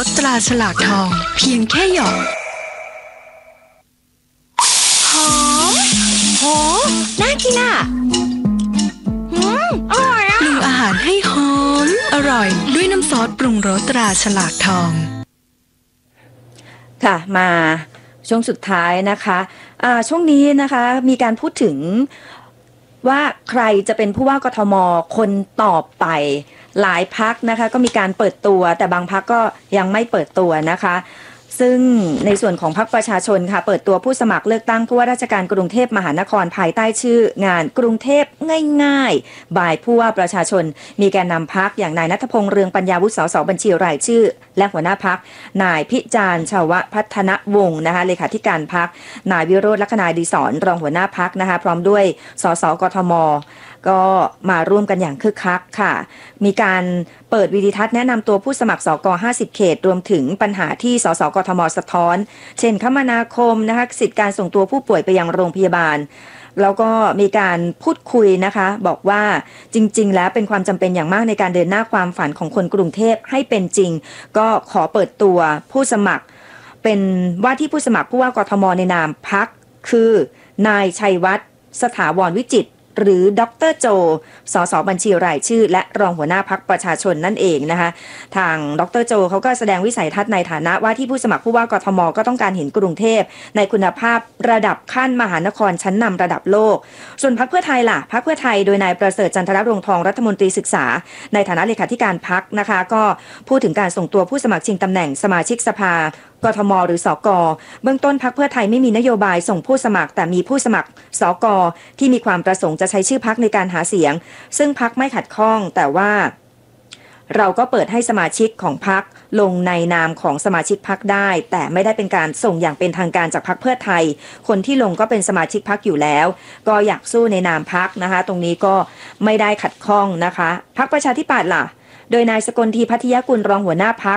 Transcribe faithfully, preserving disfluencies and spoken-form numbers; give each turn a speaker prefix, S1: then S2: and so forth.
S1: สตราฉลากทองเพียงแค่หยอดหอมโหน่ากินอ่ะอืมอร่อยอ่ะปรุงอาหารให้หอมอร่อยด้วยน้ำซอสปรุงรสตราฉลากทอง
S2: ค่ะมาช่วงสุดท้ายนะคะอ่าช่วงนี้นะคะมีการพูดถึงว่าใครจะเป็นผู้ว่ากทมคนต่อไปหลายพรรคนะคะก็มีการเปิดตัวแต่บางพรรคก็ยังไม่เปิดตัวนะคะซึ่งในส่วนของพรรคประชาชนค่ะเปิดตัวผู้สมัครเลือกตั้งผู้ว่าราชการกรุงเทพมหานครภายใต้ชื่องานกรุงเทพง่ายๆบ่ายผู้ว่าประชาชนมีแกนนำพรรคอย่างนายณัฐพงษ์เรืองปัญญาวุฒิสสบัญชีรายชื่อและหัวหน้าพรรคนายพิจารณ์ชาวพัฒนวงศ์นะคะเลขาธิการพรรคนายวิโรจน์ลักษณาดีศรรองหัวหน้าพรรคนะคะพร้อมด้วยสสกทมก็มาร่วมกันอย่างคึกคักค่ะมีการเปิดวิดีทัศน์แนะนำตัวผู้สมัครสกห้าสิบเขตรวมถึงปัญหาที่สสกทมสะท้อนเช่นคมนาคมนะคะสิทธิการส่งตัวผู้ป่วยไปยังโรงพยาบาลแล้วก็มีการพูดคุยนะคะบอกว่าจริงๆแล้วเป็นความจำเป็นอย่างมากในการเดินหน้าความฝันของคนกรุงเทพให้เป็นจริงก็ขอเปิดตัวผู้สมัครเป็นว่าที่ผู้สมัครผู้ว่ากทมในนามพรรคคือนายชัยวัฒน์สถาวรวิจิตรหรือดรโจสสบัญชีรายชื่อและรองหัวหน้าพรรคประชาชนนั่นเองนะคะทางดรโจเขาก็แสดงวิสัยทัศน์ในฐานะว่าที่ผู้สมัครผู้ว่ากทมก็ต้องการเห็นกรุงเทพในคุณภาพระดับขั้นมหานครชั้นนำระดับโลกส่วนพรรคเพื่อไทยล่ะพรรคเพื่อไทยโดยนายประเสริฐจันทรรงค์ทองรัฐมนตรีศึกษาในฐานะเลขาธิการพรรคนะคะก็พูดถึงการส่งตัวผู้สมัครชิงตำแหน่งสมาชิกสภากทมหรือสกเบื้องต้นพรรคเพื่อไทยไม่มีนโยบายส่งผู้สมัครแต่มีผู้สมัครสกที่มีความประสงค์จะใช้ชื่อพรรคในการหาเสียงซึ่งพรรคไม่ขัดข้องแต่ว่าเราก็เปิดให้สมาชิกของพรรคลงในนามของสมาชิกพรรคได้แต่ไม่ได้เป็นการส่งอย่างเป็นทางการจากพรรคเพื่อไทยคนที่ลงก็เป็นสมาชิกพรรคอยู่แล้วก็อยากสู้ในนามพรรคนะคะตรงนี้ก็ไม่ได้ขัดข้องนะคะพรรคประชาธิปัตย์ล่ะโดยนายสกลทีพัทยกุลรองหัวหน้าพรรค